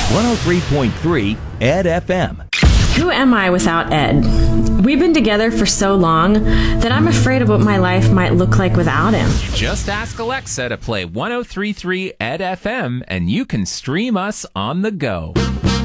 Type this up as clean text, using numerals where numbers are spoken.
103.3 Ed FM. Who am I without Ed? We've been together for so long that I'm afraid of what my life might look like without him. Just ask Alexa to play 103.3 Ed FM and you can stream us on the go.